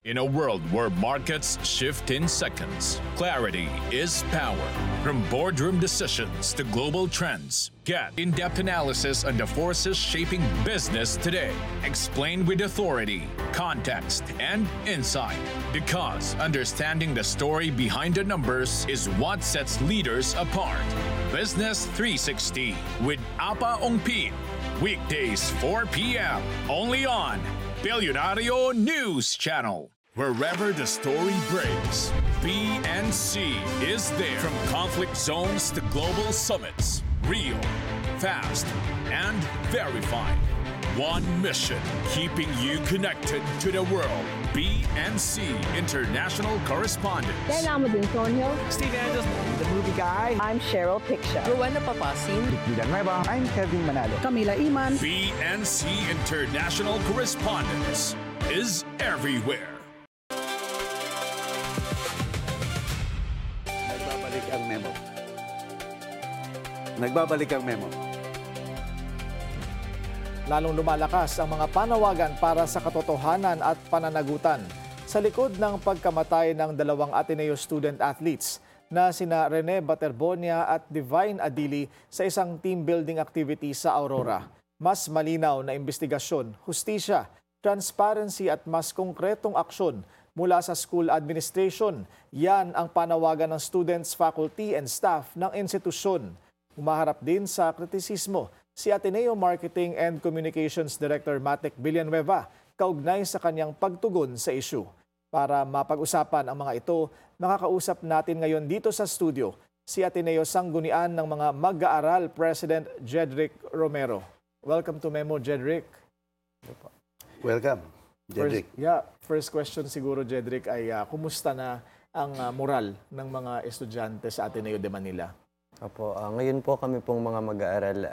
In a world where markets shift in seconds, clarity is power. From boardroom decisions to global trends, get in-depth analysis on the forces shaping business today. Explained with authority, context, and insight. Because understanding the story behind the numbers is what sets leaders apart. Business 360 with Apa Ongpin. Weekdays 4 p.m. only on Billionario News Channel. Wherever the story breaks, BNC is there. From conflict zones to global summits, real, fast, and verified. One mission, keeping you connected to the world. BNC International Correspondent. Kailangan mo din, Tonyo. Steve Andrews, the movie guy. I'm Cheryl Picture. Rowena Papasin. Villanueva. I'm Kevin Manalo. Camila Iman. BNC International Correspondence is everywhere. Nagbabalik ang memo. Nagbabalik ang memo. Lalong lumalakas ang mga panawagan para sa katotohanan at pananagutan sa likod ng pagkamatay ng dalawang Ateneo student-athletes na sina Rene Baterbonia at Divine Adili sa isang team building activity sa Aurora. Mas malinaw na investigasyon, hustisya, transparency at mas konkretong aksyon mula sa school administration. Yan ang panawagan ng students, faculty and staff ng institusyon. Humaharap din sa kritisismo si Ateneo Marketing and Communications Director Matek Villanueva kaugnay sa kanyang pagtugon sa issue. Para mapag-usapan ang mga ito, nakakausap natin ngayon dito sa studio si Ateneo Sanggunian ng mga Mag-aaral President Jedrick Romero. Welcome to Memo, Jedrick. Welcome, Jedrick. First question siguro, Jedrick, ay kumusta na ang moral ng mga estudyante sa Ateneo de Manila? Opo, ngayon po kami pong mga mag-aaral